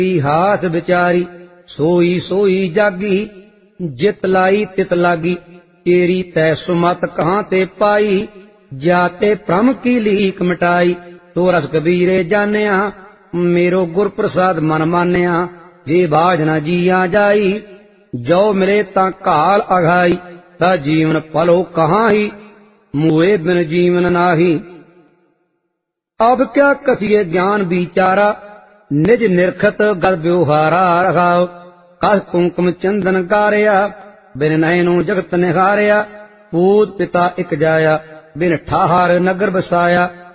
हाथ विचारी सोई सोई जागी, जित लाई तित लागी। तेरी तै सुमत कहाँ ते पाई, जाते भ्रम की लीक मिटाई। तो रस कबीरे जानिया, मेरो गुर प्रसाद मन मानिया। जे बाज न जिया जाई, जो मिले ता काल अघाई। ता जीवन पलो कहाँ ही, मुए बिन जीवन नाही। अब क्या कसिए ज्ञान विचारा, निज निरखत गद व्यवहारा। रखाओ कस कुंकुम चंदन गारिया, बिन नैनो जगत निहारिया। पूत पिता इक जाया, बिन ठाहर नगर बसाया।